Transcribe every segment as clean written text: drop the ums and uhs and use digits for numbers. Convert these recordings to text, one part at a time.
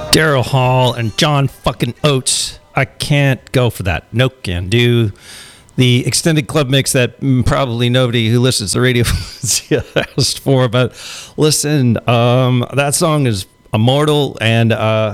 Daryl Hall and John fucking Oates. I can't go for that. No can do. The extended club mix that probably nobody who listens to radio asked for, but listen, that song is immortal, and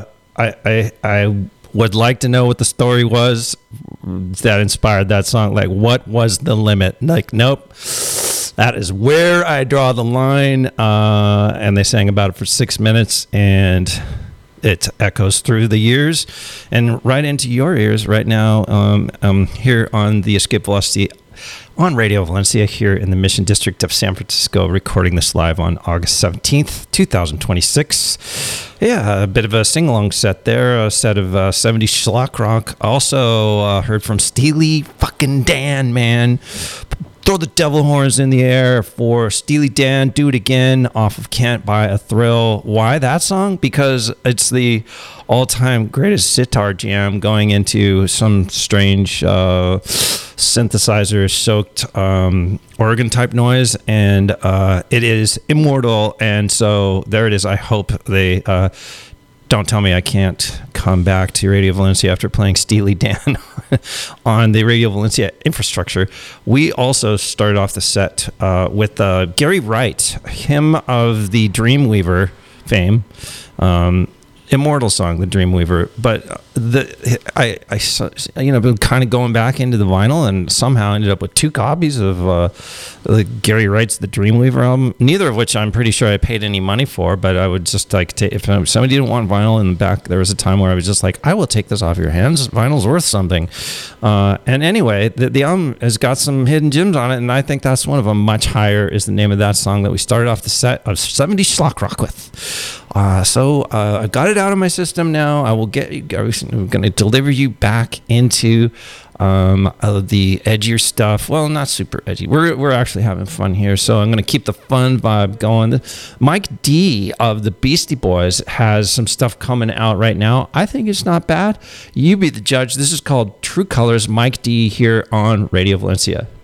I would like to know what the story was that inspired that song. Like, what was the limit? Like, nope. That is where I draw the line. And they sang about it for 6 minutes, and it echoes through the years and right into your ears right now. Here on the Escape Velocity on Radio Valencia here in the Mission District of San Francisco, recording this live on August 17th, 2026. Yeah, a bit of a sing-along set there, a set of 70s schlock rock. Also heard from Steely fucking Dan, man. Throw the devil horns in the air for Steely Dan, Do It Again, off of Can't Buy a Thrill. Why that song? Because it's the all-time greatest sitar jam going into some strange synthesizer-soaked organ-type noise, and it is immortal, and so there it is. I hope they... don't tell me I can't come back to Radio Valencia after playing Steely Dan on the Radio Valencia infrastructure. We also started off the set with Gary Wright, him of the Dreamweaver fame. Immortal song, the Dreamweaver, but I been kind of going back into the vinyl and somehow ended up with 2 copies of Gary Wright's The Dreamweaver album, neither of which I'm pretty sure I paid any money for, but I would just like to, if somebody didn't want vinyl in the back, there was a time where I was just like, I will take this off your hands, vinyl's worth something. And anyway, the album has got some hidden gems on it, and I think that's one of them. Much Higher is the name of that song that we started off the set of 70s schlock rock with. So I got it out of my system now. I'm going to deliver you back into the edgier stuff. Well, not super edgy. We're actually having fun here, so I'm going to keep the fun vibe going. Mike D of the Beastie Boys has some stuff coming out right now. I think it's not bad. You be the judge. This is called True Colors. Mike D here on Radio Valencia.